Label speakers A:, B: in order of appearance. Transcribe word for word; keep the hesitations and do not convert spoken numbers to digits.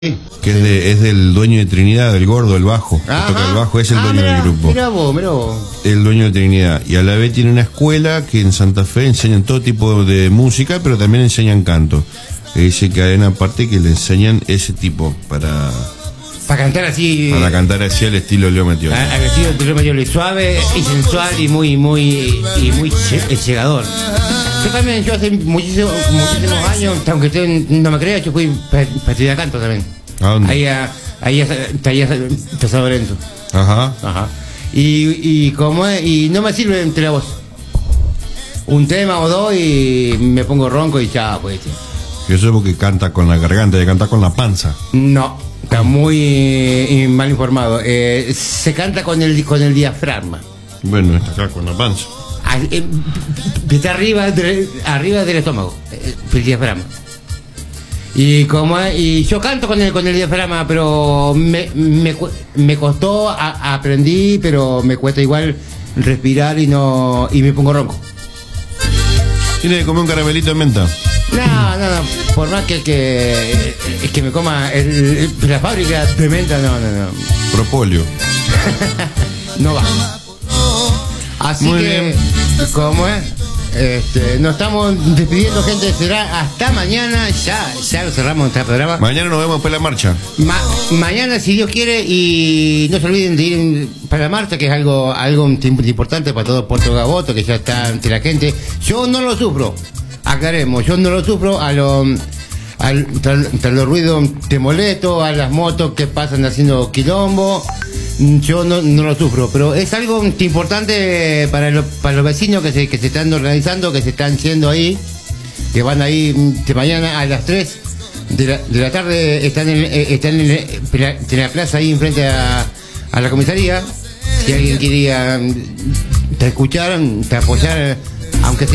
A: Que es, de, es del dueño de Trinidad, del gordo, el bajo. Que toca el bajo, es el
B: ah,
A: dueño
B: mirá,
A: del grupo.
B: Mirá vos, mirá vos.
A: El dueño de Trinidad. Y a la vez tiene una escuela que en Santa Fe enseñan todo tipo de música, pero también enseñan canto. Y dice que hay una parte que le enseñan ese tipo para...
B: Para cantar así.
A: Para cantar así al estilo Leo Mattioli.
B: Al estilo de Leo Mattioli, suave y sensual y muy, muy, y muy llegador. Yo también, yo hace muchísimos, muchísimos años, aunque usted no me crea, yo fui para estudiar canto también.
A: ¿A dónde?
B: Ahí a, ahí a, ahí a, a San Lorenzo.
A: Ajá.
B: Ajá. Y, y como es, y no me sirve entre la voz. Un tema o dos y me pongo ronco y ya, pues.
A: Yo sé porque canta con la garganta, y canta con la panza.
B: No, está muy eh, mal informado. Eh, se canta con el con el diafragma.
A: Bueno, está acá con la panza.
B: Ah, eh, está arriba del, arriba del estómago, eh, el diafragma. Y como y yo canto con el con el diafragma, pero me, me, me costó, a, aprendí, pero me cuesta igual respirar y no y me pongo ronco.
A: ¿Tiene que comer un caramelito de menta?
B: No, no, no, por más que que, que me coma el, el, la fábrica de menta, no, no, no.
A: Propóleo.
B: No va. Así
A: Muy
B: que,
A: bien.
B: ¿cómo es? Este, nos estamos despidiendo, gente. Será hasta mañana. Ya, ya lo cerramos este programa.
A: Mañana nos vemos después de la marcha.
B: Ma mañana, si Dios quiere, y no se olviden de ir para la marcha, que es algo, algo importante para todo Puerto Gaboto, que ya está ante la gente. Yo no lo sufro, aclaremos, yo no lo sufro a lo, al, tras los ruidos te molesto, a las motos que pasan haciendo quilombo. Yo no, no lo sufro, pero es algo importante para, lo, para los vecinos que se, que se están organizando, que se están yendo ahí, que van ahí de mañana a las tres de la, de la tarde, están en, están en, en la plaza ahí enfrente a, a la comisaría. Si alguien quería te escuchar, te apoyar, aunque sea